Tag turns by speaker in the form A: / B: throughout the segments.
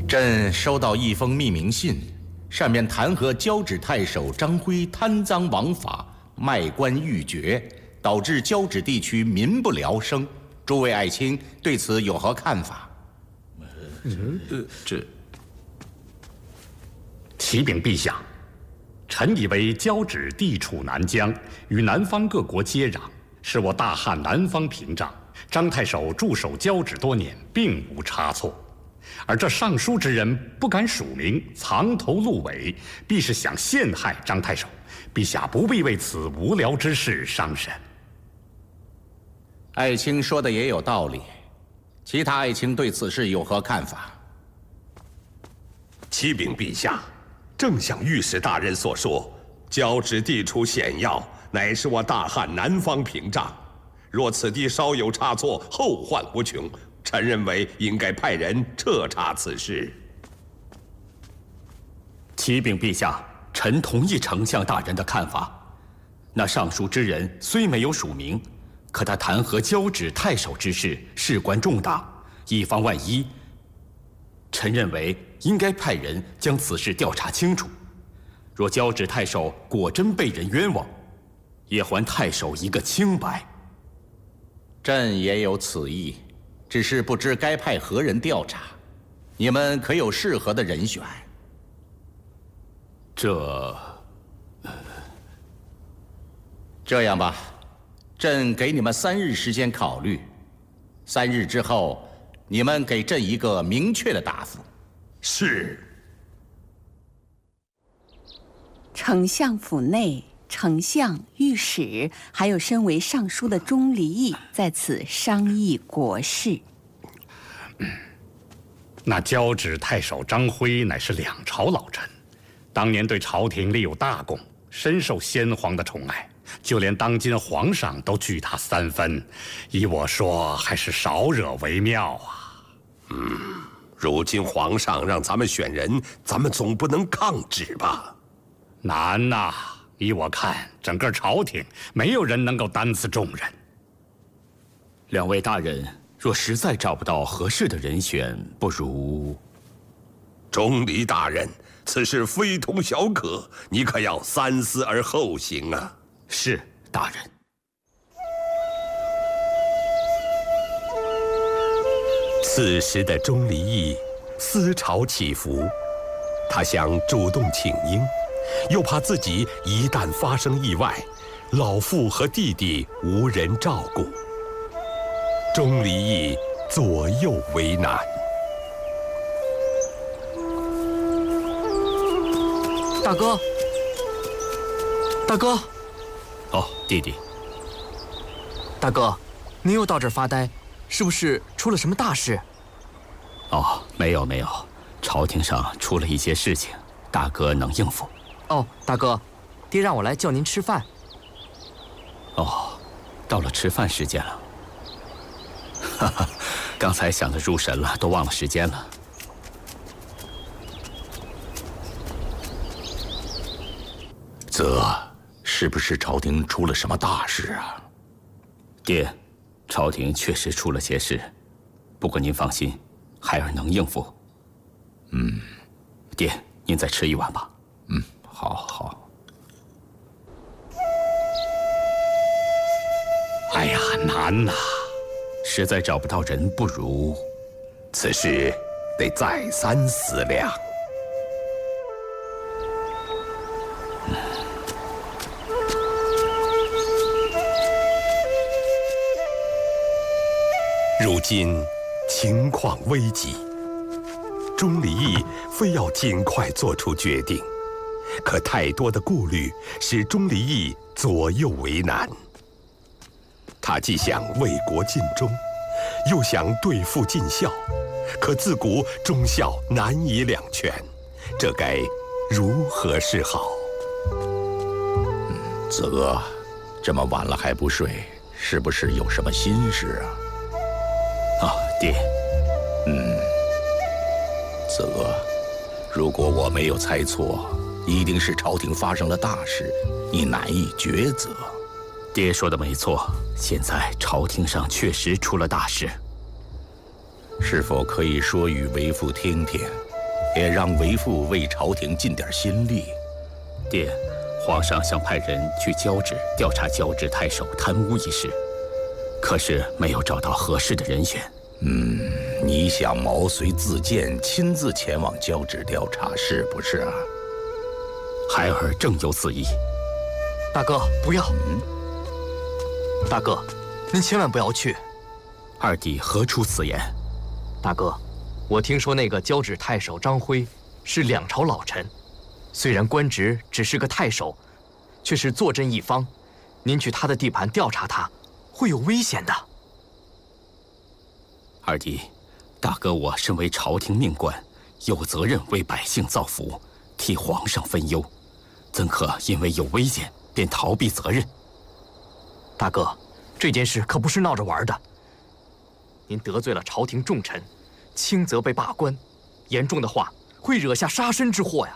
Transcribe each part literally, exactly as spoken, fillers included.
A: 朕收到一封密明信，上面弹劾交趾太守张辉贪赃枉法、卖官鬻爵，导致交趾地区民不聊生。诸位爱卿对此有何看法？
B: 嗯，呃，这启禀陛下，臣以为交趾地处南疆，与南方各国接壤，是我大汉南方屏障。张太守驻守交趾多年，并无差错。而这上书之人不敢署名，藏头露尾，必是想陷害张太守。陛下不必为此无聊之事伤神。
A: 爱卿说的也有道理，其他爱卿对此事有何看法？
C: 启禀陛下，正像御史大人所说，交趾地处险要，乃是我大汉南方屏障。若此地稍有差错，后患无穷。臣认为应该派人彻查此事。
D: 启禀陛下，臣同意丞相大人的看法。那上书之人虽没有署名，可他弹劾交趾太守之事事关重大，以防万一，臣认为应该派人将此事调查清楚。若交趾太守果真被人冤枉，也还太守一个清白。
A: 朕也有此意。只是不知该派何人调查，你们可有适合的人选？
D: 这……
A: 这样吧，朕给你们三日时间考虑，三日之后，你们给朕一个明确的答复。
C: 是。
E: 丞相府内，丞相、御史，还有身为尚书的钟离义在此商议国事。
B: 嗯，那交趾太守张辉乃是两朝老臣，当年对朝廷立有大功，深受先皇的宠爱，就连当今皇上都惧他三分。依我说，还是少惹为妙啊。
C: 嗯，如今皇上让咱们选人，咱们总不能抗旨吧？
B: 难呐！依我看，整个朝廷没有人能够担此重任。
D: 两位大人若实在找不到合适的人选，不如……
C: 钟离大人，此事非同小可，你可要三思而后行啊！
D: 是，大人。
C: 此时的钟离义思潮起伏，他想主动请缨，又怕自己一旦发生意外，老父和弟弟无人照顾。钟离义左右为难。
F: 大哥，大哥，
D: 哦，弟弟。
F: 大哥，您又到这儿发呆，是不是出了什么大事？
D: 哦，没有没有，朝廷上出了一些事情，大哥能应付。
F: 哦，大哥，爹让我来叫您吃饭。
D: 哦，到了吃饭时间了。哈哈，刚才想得入神了，都忘了时间了。
A: 则，是不是朝廷出了什么大事啊？
D: 爹，朝廷确实出了些事，不过您放心，孩儿能应付。
A: 嗯，
D: 爹，您再吃一碗吧。
A: 嗯，好好。
B: 哎呀，难呐！
D: 实在找不到人，不如……
C: 此事得再三思量。如今情况危急，钟离义非要尽快做出决定，可太多的顾虑使钟离义左右为难。他既想为国尽忠，又想对父尽孝，可自古忠孝难以两全，这该如何是好？
A: 嗯，则，这么晚了还不睡，是不是有什么心事啊？
D: 啊，爹。
A: 嗯，则，如果我没有猜错，一定是朝廷发生了大事，你难以抉择。
D: 爹说的没错，现在朝廷上确实出了大事。
A: 是否可以说与为父听听？ 也让为父为朝廷尽点心力。
D: 爹，皇上想派人去交趾调查交趾太守贪污一事，可是没有找到合适的人选。
A: 嗯，你想毛遂自荐，亲自前往交趾调查，是不是啊？
D: 孩儿正有此意。
F: 大哥，不要！嗯，大哥，您千万不要去。
D: 二弟何出此言？
F: 大哥，我听说那个交趾太守张辉是两朝老臣，虽然官职只是个太守，却是坐镇一方。您去他的地盘调查他，会有危险的。
D: 二弟，大哥我身为朝廷命官，有责任为百姓造福，替皇上分忧，怎可因为有危险便逃避责任？
F: 大哥，这件事可不是闹着玩的。您得罪了朝廷重臣，轻则被罢官，严重的话会惹下杀身之祸呀。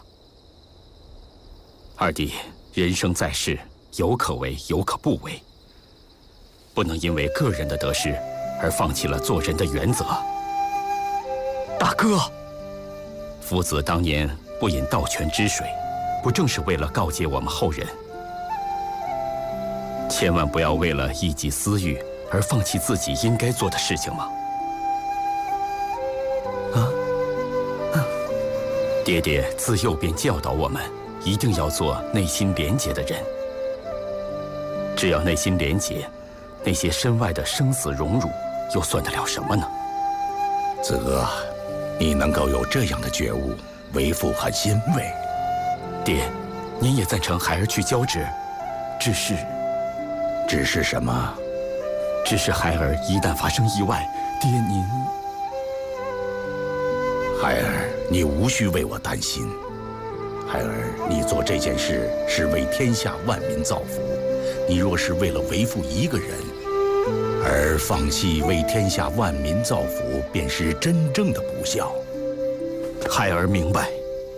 D: 二弟，人生在世，有可为，有可不为，不能因为个人的得失而放弃了做人的原则。
F: 大哥，
D: 夫子当年不饮盗泉之水，不正是为了告诫我们后人，千万不要为了一己私欲而放弃自己应该做的事情吗？啊！啊！爹爹自幼便教导我们，一定要做内心廉洁的人。只要内心廉洁，那些身外的生死荣辱，又算得了什么呢？
A: 子哥，你能够有这样的觉悟，为父很欣慰。
D: 爹，您也赞成孩儿去交趾，只是，
A: 只是什么？
D: 只是孩儿一旦发生意外，爹您……
A: 孩儿，你无需为我担心。孩儿，你做这件事是为天下万民造福。你若是为了为父一个人，而放弃为天下万民造福，便是真正的不孝。
D: 孩儿明白。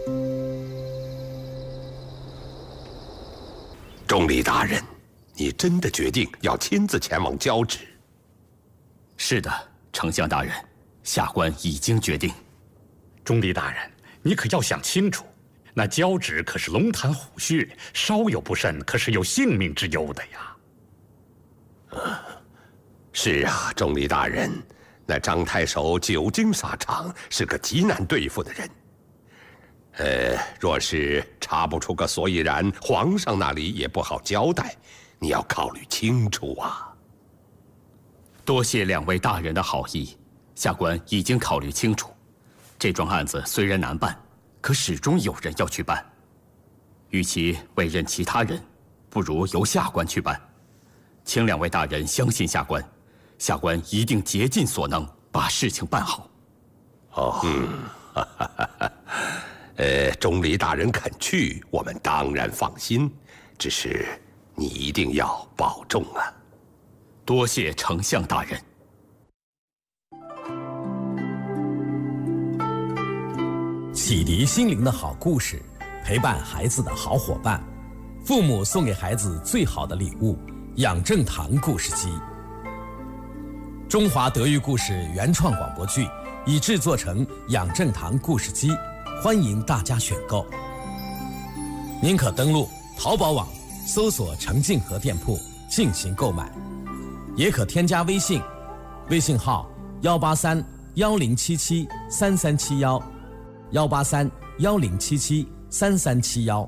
C: 钟离大人，你真的决定要亲自前往交趾？
D: 是的，丞相大人，下官已经决定。
B: 钟离大人，你可要想清楚，那交趾可是龙潭虎穴，稍有不慎，可是有性命之忧的呀。
C: 啊，是啊，钟离大人，那张太守久经沙场，是个极难对付的人。呃，若是查不出个所以然，皇上那里也不好交代，你要考虑清楚啊。
D: 多谢两位大人的好意，下官已经考虑清楚。这桩案子虽然难办，可始终有人要去办。与其委任其他人，不如由下官去办。请两位大人相信下官，下官一定竭尽所能把事情办好。
C: 哦，嗯，哈哈哈哈。呃，钟离大人肯去，我们当然放心。只是你一定要保重啊！
D: 多谢丞相大人。
G: 启迪心灵的好故事，陪伴孩子的好伙伴，父母送给孩子最好的礼物——养正堂故事机。中华德育故事原创广播剧已制作成养正堂故事机，欢迎大家选购。您可登录淘宝网搜索程静和店铺进行购买，也可添加微信，微信号幺八三幺零七七三三七幺，幺八三幺零七七三三七幺。